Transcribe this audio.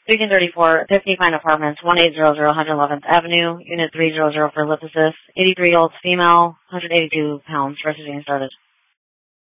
1334, Epiphany Pine Apartments, 1800 111th Avenue, Unit 300 for Liposis, 83-year-old female, 182 pounds, first being started.